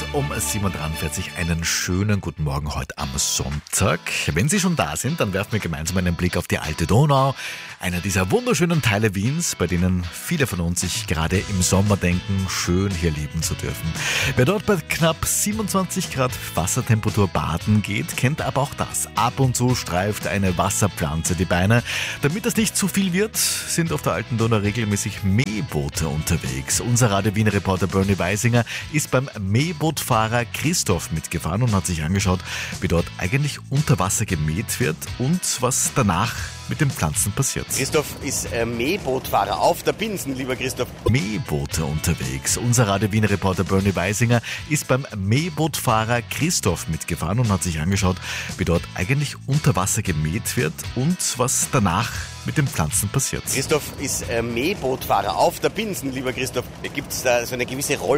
um 7.43 Uhr. Einen schönen guten Morgen heute am Sonntag. Wenn Sie schon da sind, dann werfen wir gemeinsam einen Blick auf die alte Donau. Einer dieser wunderschönen Teile Wiens, bei denen viele von uns sich gerade im Sommer denken, schön hier leben zu dürfen. Wer dort bei knapp 27 Grad Wassertemperatur baden geht, kennt aber auch das. Ab und zu streift eine Wasserpflanze die Beine. Damit das nicht zu viel wird, sind auf der alten Donau regelmäßig Mähboote unterwegs. Unser Radio-Wien-Reporter Bernie Weisinger ist beim Mähbootfahrer Christoph mitgefahren und hat sich angeschaut, wie dort eigentlich unter Wasser gemäht wird und was danach mit den Pflanzen passiert. Christoph ist Mähbootfahrer auf der Binsen, lieber Christoph. Mähboote unterwegs. Unser Radio-Wien-Reporter Bernie Weisinger ist beim Mähbootfahrer Christoph mitgefahren und hat sich angeschaut, wie dort eigentlich unter Wasser gemäht wird und was danach mit den Pflanzen passiert. Christoph ist Mähbootfahrer auf der Binsen, lieber Christoph. Gibt es da so eine gewisse Rolle